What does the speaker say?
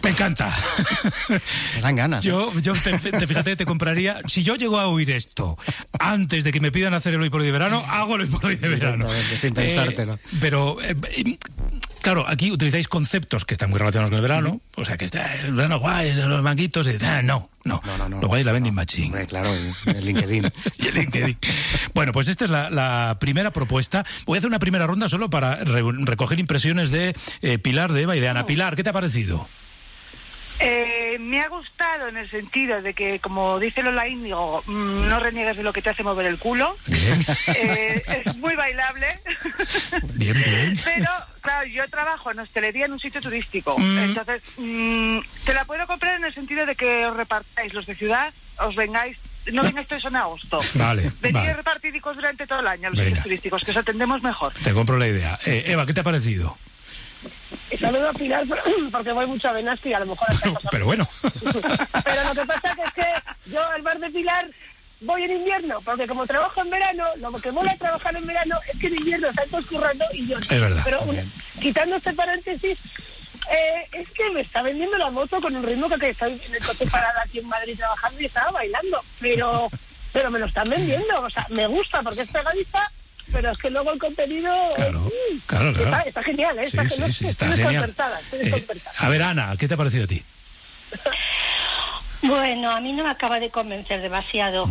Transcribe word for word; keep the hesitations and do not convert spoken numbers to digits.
Me encanta. Me dan ganas. Yo, ¿eh? yo te, te, fíjate, te compraría... Si yo llego a oír esto antes de que me pidan hacer el hoy por hoy de verano, hago el hoy por hoy de verano. Sin pensártelo. Eh, pero... Eh, Claro, aquí utilizáis conceptos que están muy relacionados con el verano, uh-huh. o sea, que está el verano guay, los manguitos, y, ah, no, no, no, no, no, lo guay es la vending no, machine. Hombre, claro, el LinkedIn. y el LinkedIn. Bueno, pues esta es la, la primera propuesta. Voy a hacer una primera ronda solo para re- recoger impresiones de eh, Pilar, de Eva y de Ana. Pilar, ¿qué te ha parecido? Eh, me ha gustado en el sentido de que, como dice Lola Índigo, mmm, no reniegues de lo que te hace mover el culo. Bien. Eh, es muy bailable. Bien, bien. Pero, claro, yo trabajo en hostelería en un sitio turístico. Mm. Entonces, mmm, te la puedo comprar en el sentido de que os repartáis los de ciudad, os vengáis, no vengáis todos en agosto. Vale, Venid vale. repartidicos durante todo el año a los Venga. sitios turísticos, que os atendemos mejor. Te compro la idea. Eh, Eva, ¿qué te ha parecido? Saludo a Pilar porque voy mucho a Benasque y a lo mejor está pasando. Pero bueno. Pero lo que pasa es que yo al bar de Pilar voy en invierno, porque como trabajo en verano, lo que mola trabajar en verano es que en invierno están todos currando y yo no. Es verdad. Pero un, quitando este paréntesis, eh, es que me está vendiendo la moto con un ritmo que, que estoy en el coche parada aquí en Madrid trabajando y estaba bailando. Pero, pero me lo están vendiendo, o sea, me gusta porque es pegadiza. Pero es que luego el contenido... Claro, eh, claro, claro. Está, está genial, ¿eh? Sí, Está, sí, no, sí, está estoy genial. desconcertada, estoy Eh, desconcertada. a ver, Ana, ¿qué te ha parecido a ti? Bueno, a mí no me acaba de convencer demasiado.